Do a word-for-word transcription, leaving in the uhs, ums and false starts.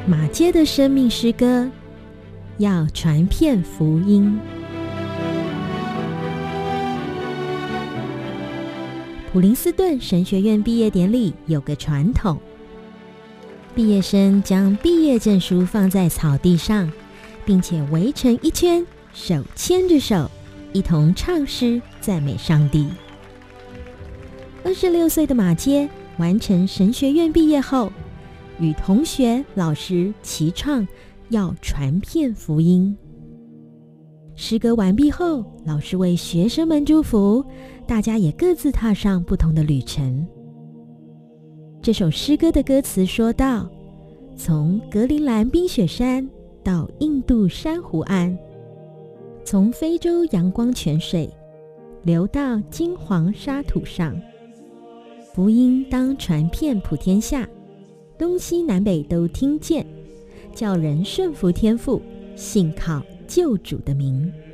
马街的生命诗歌，要传遍福音。普林斯顿神学院毕业典礼有个传统，毕业生将毕业证书放在草地上，并且围成一圈，手牵着手，一同唱诗赞美上帝。二十六岁的马街完成神学院毕业后，与同学、老师齐唱要传遍福音。诗歌完毕后，老师为学生们祝福，大家也各自踏上不同的旅程。这首诗歌的歌词说道：从格陵兰冰雪山到印度珊瑚岸，从非洲阳光泉水流到金黄沙土上，福音当传遍普天下，东西南北都听见，叫人顺服天父，信靠救主的名。